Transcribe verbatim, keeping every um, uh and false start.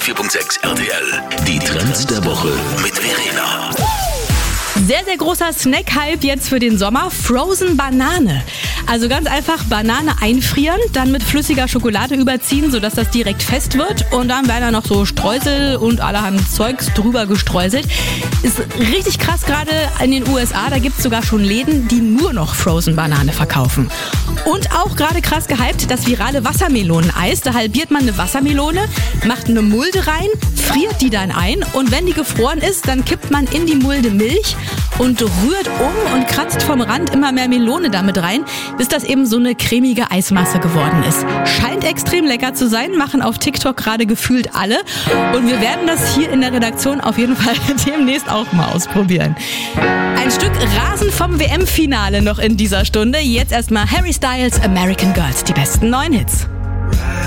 hundertvier Komma sechs R T L. Die Trends der Woche mit Verena. Sehr, sehr großer Snack-Hype jetzt für den Sommer. Frozen Banane. Also ganz einfach Banane einfrieren, dann mit flüssiger Schokolade überziehen, sodass das direkt fest wird. Und dann werden da noch so Streusel und allerhand Zeugs drüber gestreuselt. Ist richtig krass gerade in den U S A. Da gibt es sogar schon Läden, die nur noch Frozen Banane verkaufen. Und auch gerade krass gehypt, das virale Wassermeloneneis. Da halbiert man eine Wassermelone, macht eine Mulde rein, friert die dann ein. Und wenn die gefroren ist, dann kippt man in die Mulde Milch und rührt um und kratzt vom Rand immer mehr Melone damit rein, bis das eben so eine cremige Eismasse geworden ist. Scheint extrem lecker zu sein, machen auf TikTok gerade gefühlt alle. Und wir werden das hier in der Redaktion auf jeden Fall demnächst auch mal ausprobieren. Ein Stück Rasen vom W M-Finale noch in dieser Stunde. Jetzt erstmal Harry Styles, American Girls, die besten neuen Hits.